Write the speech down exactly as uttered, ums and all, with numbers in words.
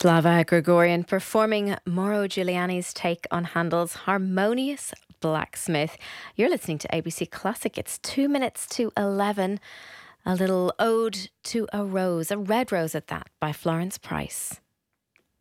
Slava Gregorian performing Mauro Giuliani's take on Handel's Harmonious Blacksmith. You're listening to A B C Classic. It's two minutes to eleven. A little ode to a rose, a red rose at that, by Florence Price.